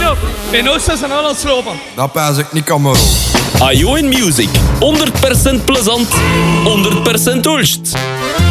erop. Mijn ouders zijn al aan het slopen. Dat pijs ik niet, Cameron. Ajo in Music. 100% plezant, 100% Ulst.